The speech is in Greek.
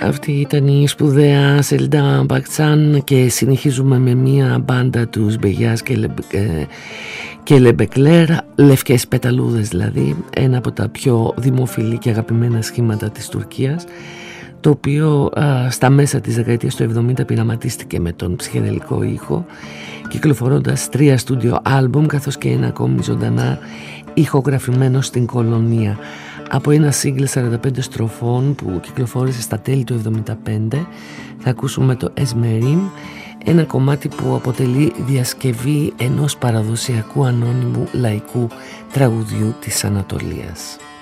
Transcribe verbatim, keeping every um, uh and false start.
Αυτή ήταν η σπουδαία Σελντά Μπακτσάν και συνεχίζουμε με μία μπάντα τους Μπεγιάς και, Λε, ε, και Λεμπεκλέρ, λευκές πεταλούδες δηλαδή, ένα από τα πιο δημοφιλή και αγαπημένα σχήματα της Τουρκίας, το οποίο α, στα μέσα της δεκαετίας του εβδομήντα πειραματίστηκε με τον ψυχεδελικό ήχο, κυκλοφορώντας τρία στούντιο άλμπουμ καθώς και ένα ακόμη ζωντανά ηχογραφημένο στην Κολονία. Από ένα σύγκλι σαράντα πέντε στροφών που κυκλοφόρησε στα τέλη του εβδομήντα πέντε θα ακούσουμε το Esmerim, ένα κομμάτι που αποτελεί διασκευή ενός παραδοσιακού ανώνυμου λαϊκού τραγουδιού της Ανατολίας.